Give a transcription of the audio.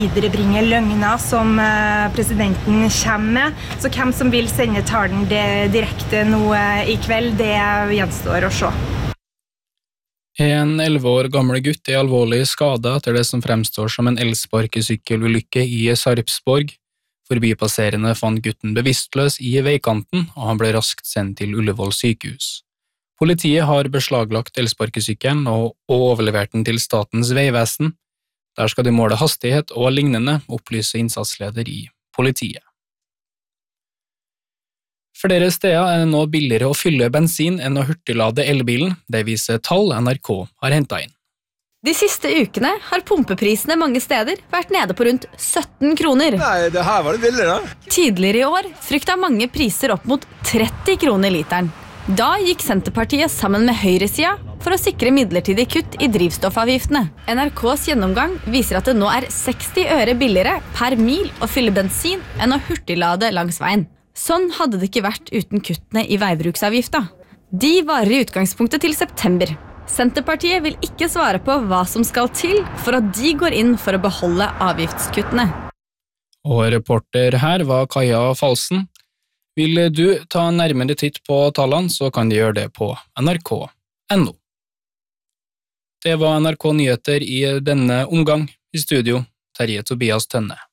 viderebringe løgner som presidenten kommer med. Så hvem som vil sende talen direkte nå i kveld, det gjenstår å se. En 11 år gammel gutt alvorlig skadet etter det som fremstår som en elsparkesykkelulykke i Sarpsborg. Forbipasserende fant gutten bevisstløs i veikanten, og han ble raskt sendt til Ullevål sykehus. Politiet har beslaglagt elsparkesykkelen og overlevert den til Statens vegvesen. Der skal de måle hastighet og lignende, opplyser innsatsleder i politiet. Flere steder det nå billigere å fylle bensin enn å hurtiglade elbilen, det viser tall NRK har hentet inn. De siste ukene har pumpeprisene mange steder vært nede på rundt 17 kroner. Nei, det her var det billigere. Tidligere i år fryktet mange priser opp mot 30 kroner literen. Da gikk Senterpartiet sammen med høyresida for å sikre midlertidig kutt i drivstoffavgiftene. NRKs gjennomgang viser at det nå 60 øre billigere per mil å fylle bensin enn å hurtiglade langs veien. Sånn hadde det ikke vært uten kuttene i veibruksavgifta. De varer i utgangspunktet til september. Senterpartiet vil ikke svare på hva som skal til for at de går inn for å beholde avgiftskuttene. Og reporter her var Kaja Falsen. Vil du ta en nærmere titt på tallene, så kan du gjøre det på nrk.no. Det var NRK Nyheter i denne omgang. I studio, Terje Tobias Tønne.